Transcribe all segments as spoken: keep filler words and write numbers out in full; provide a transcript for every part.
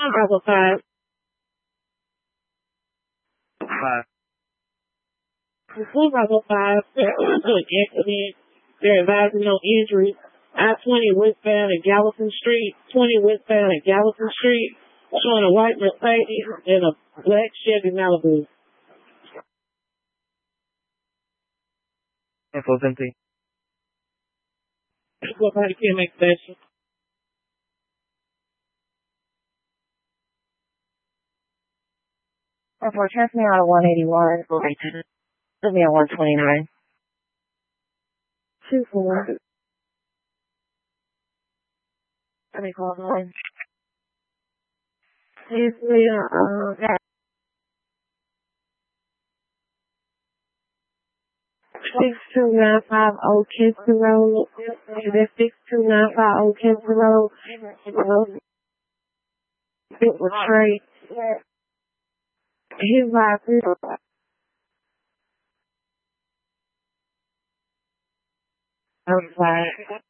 Bravo five. Five. Bravo five. Accident. They're advising no injuries. I twenty westbound at Gallatin Street. twenty westbound at Gallatin Street. Showing a white Mercedes and a black Chevy Malibu. Info's empty. Nobody can make special. Therefore, transfer me out of one eighty-one. Put me on one twenty-nine. Two four. Let me call one. Yes, we are. Uh, six two nine five oh Kingston Road. That's six two nine five oh Kingston Road. It was straight. His life is. I'm sorry.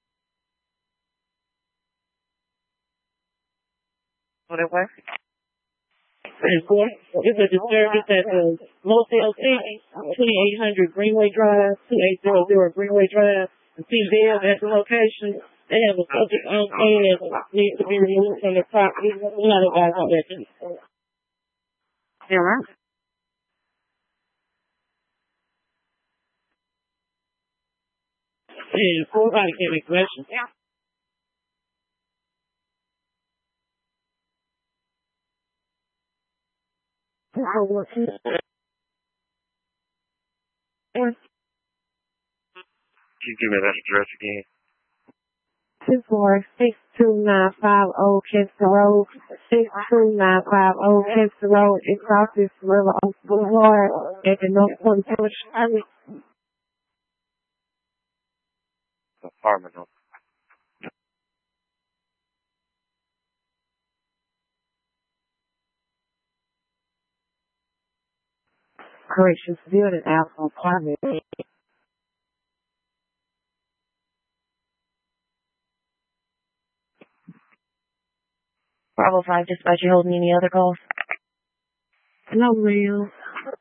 What it was? And four, it's a disturbance at the Motel six, twenty-eight hundred Greenway Drive, two eight zero zero Greenway Drive. And see them at the location. They have a subject on scene that needs to be removed from the property. We know the guys out there. Yeah, right. And four body can make questions. Yeah. I want to. Can you give me that address again? Two four six two nine five oh Kingston Road. Six two nine five oh Kingston Road. It's off this River Oaks Boulevard at the North Point Village. Apartment. Gracious building Alpha Apartment. Bravo five, dispatch, you holding any other calls? No, ma'am.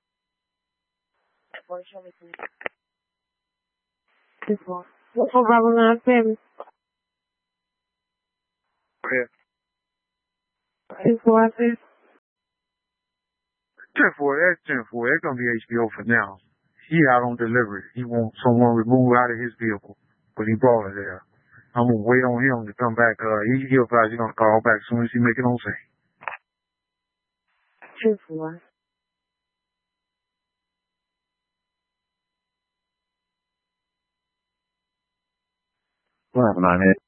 Show me please. This one. What's for Bravo nine seven? Yeah. Two four six. ten four, that's ten four. It's going to be H B O for now. He out on delivery. He wants someone removed out of his vehicle, but he brought it there. I'm going to wait on him to come back. Uh, he, he'll probably going to call back as soon as he make it on scene. Two four. What happened on it?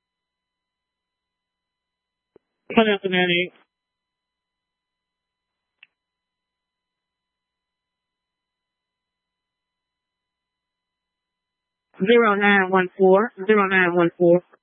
What happened on it? Zero nine one four. Zero nine one four.